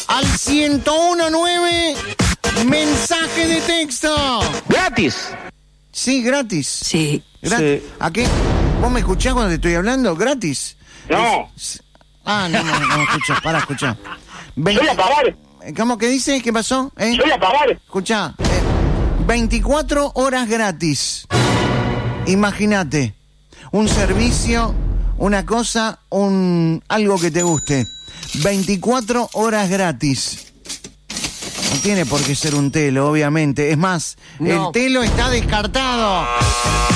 al 1019, mensaje de texto. ¡Gratis! Sí, gratis. Sí. Sí. ¿A qué? ¿Vos me escuchás cuando te estoy hablando? ¿Gratis? No. No me escuchás, pará, escuchá. Voy a pagar. ¿Cómo que dice? ¿Qué pasó? Voy a pagar. Escuchá, 24 horas gratis. Imagínate, un servicio, una cosa, algo que te guste. 24 horas gratis. No tiene por qué ser un telo, obviamente. Es más, No. el telo está descartado.